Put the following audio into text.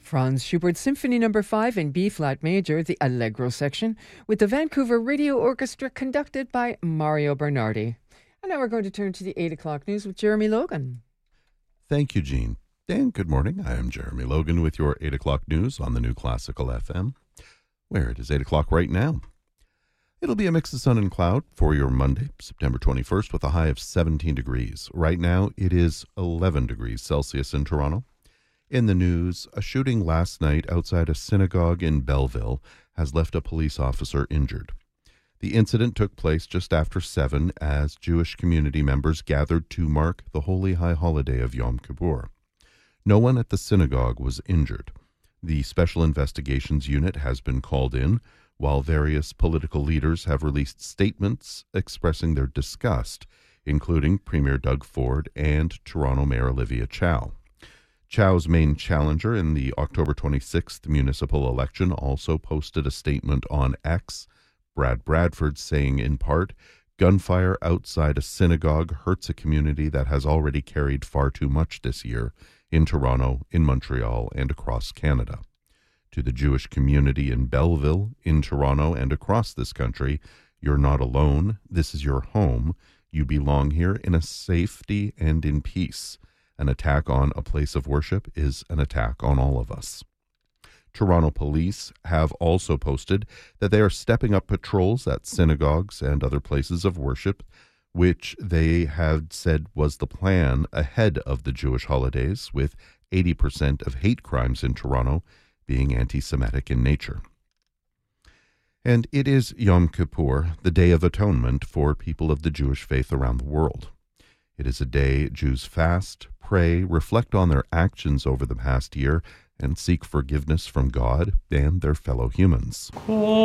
Franz Schubert Symphony No. 5 in B-flat major, the Allegro section, with the Vancouver Radio Orchestra conducted by Mario Bernardi. And now we're going to turn to the 8 o'clock news with Jeremy Logan. Thank you, Jean. And good morning. I am Jeremy Logan with your 8 o'clock news on the New Classical FM, where it is 8 o'clock right now. It'll be a mix of sun and cloud for your Monday, September 21st, with a high of 17 degrees. Right now, it is 11 degrees Celsius in Toronto. In the news, a shooting last night outside a synagogue in Belleville has left a police officer injured. The incident took place just after 7 as Jewish community members gathered to mark the holy high holiday of Yom Kippur. No one at the synagogue was injured. The Special Investigations Unit has been called in, while various political leaders have released statements expressing their disgust, including Premier Doug Ford and Toronto Mayor Olivia Chow. Chow's main challenger in the October 26th municipal election also posted a statement on X, Brad Bradford, saying in part, "Gunfire outside a synagogue hurts a community that has already carried far too much this year in Toronto, in Montreal, and across Canada." To the Jewish community in Belleville, in Toronto, and across this country, you're not alone. This is your home. You belong here in a safety and in peace. An attack on a place of worship is an attack on all of us. Toronto police have also posted that they are stepping up patrols at synagogues and other places of worship, which they had said was the plan ahead of the Jewish holidays, with 80% of hate crimes in Toronto being anti-Semitic in nature. And it is Yom Kippur, the Day of Atonement for people of the Jewish faith around the world. It is a day Jews fast, pray, reflect on their actions over the past year, and seek forgiveness from God and their fellow humans.